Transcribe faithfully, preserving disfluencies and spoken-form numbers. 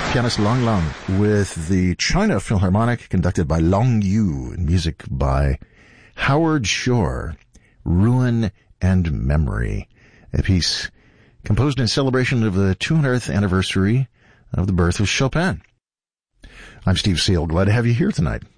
pianist Long Long with the China Philharmonic conducted by Long Yu and music by Howard Shore, Ruin and Memory, a piece composed in celebration of the two hundredth anniversary of the birth of Chopin. I'm Steve Seal. Glad to have you here tonight.